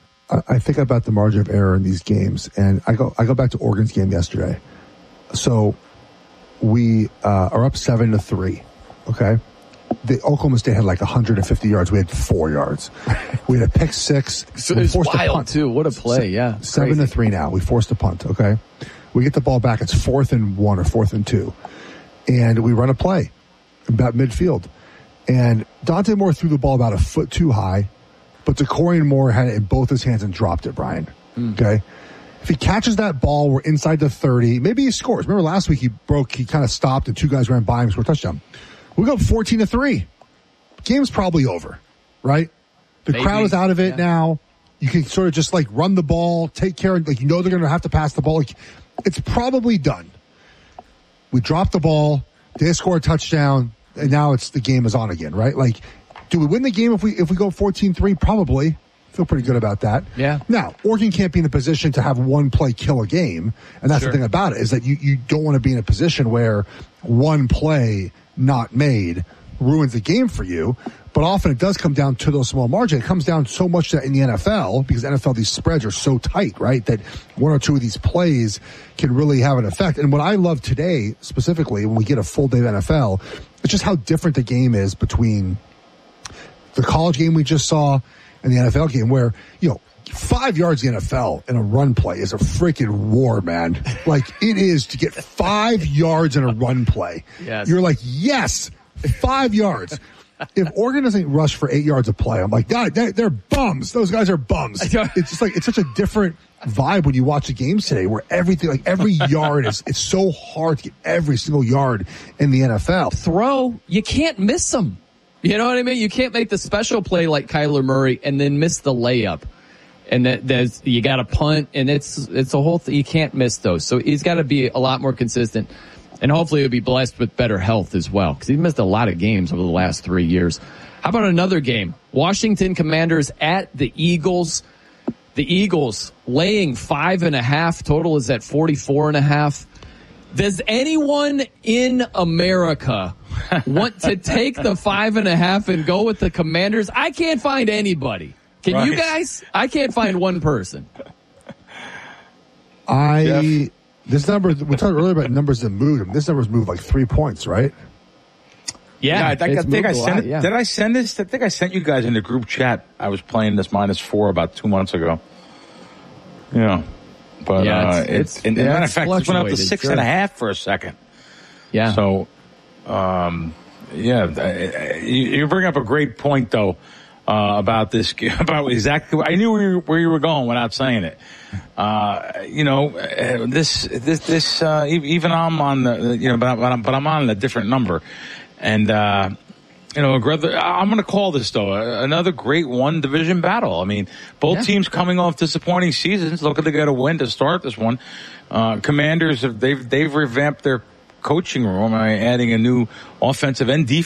I think about the margin of error in these games, and I go I go back to Oregon's game yesterday. So we uh, are up seven to three, okay? The Oklahoma State had like one hundred fifty yards. We had four yards. We had a pick six. So it was wild, too. What a play, yeah. Seven Crazy. to three now. We forced a punt, okay? We get the ball back. It's fourth and one or fourth and two. And we run a play about midfield. And Dante Moore threw the ball about a foot too high, but Decorian Moore had it in both his hands and dropped it, Brian. Mm. Okay? If he catches that ball, we're inside the thirty. Maybe he scores. Remember last week he broke, he kind of stopped and two guys ran by him, scored a touchdown. We go fourteen to three. Game's probably over, right? The Maybe. crowd is out of it yeah. now. You can sort of just like run the ball, take care of, like, you know they're going to have to pass the ball. Like, it's probably done. We drop the ball, they score a touchdown, and now it's the game is on again, right? Like, do we win the game if we if we go fourteen three? Probably. Feel pretty good about that. Yeah. Now, Oregon can't be in a position to have one play kill a game, and that's sure. the thing about it, is that you, you don't want to be in a position where one play not made ruins the game for you. But often it does come down to those small margins. It comes down so much that in the N F L, because N F L, these spreads are so tight, right, that one or two of these plays can really have an effect. And what I love today, specifically, when we get a full day of N F L, it's just how different the game is between the college game we just saw and the N F L game, where, you know, five yards in the N F L in a run play is a freaking war, man. Like, it is to get five yards in a run play. Yes. You're like, yes, five yards. If Oregon doesn't rush for eight yards of play, I'm like, God, they're, they're bums. Those guys are bums. It's just like, it's such a different vibe when you watch the games today, where everything, like every yard is, it's so hard to get every single yard in the N F L. Throw, you can't miss them. You know what I mean? You can't make the special play like Kyler Murray and then miss the layup. And that there's, you got to punt, and it's, it's a whole thing. You can't miss those. So he's got to be a lot more consistent. And hopefully he'll be blessed with better health as well, because he's missed a lot of games over the last three years. How about another game? Washington Commanders at the Eagles. The Eagles laying five and a half. Total is at forty-four and a half. Does anyone in America want to take the five and a half and go with the Commanders? I can't find anybody. Can right. you guys? I can't find one person. I... Jeff? This number, we talked earlier about numbers that moved. This number's moved like three points, right? Yeah, yeah I, think, I, think I sent lot, it. Yeah. Did I send this? I think I sent you guys in the group chat. I was playing this minus four about two months ago. Yeah. But Yeah, uh, it's- it's, it's- and, yeah, matter of it's fact, it went up to fluctuated, six sure. and a half for a second. Yeah. So, um, yeah, uh, you, you bring up a great point though uh, about this, about exactly. I knew where you, where you were going without saying it. Uh, you know, uh, this, this, this. Uh, e- even I'm on the, you know, but, but I'm, but I'm on a different number, and. uh You know, I'm going to call this, though, another great one-division battle. I mean, both Yeah. teams coming off disappointing seasons, looking to get a win to start this one. Uh, Commanders, have they've they've revamped their coaching room by adding a new offensive and defensive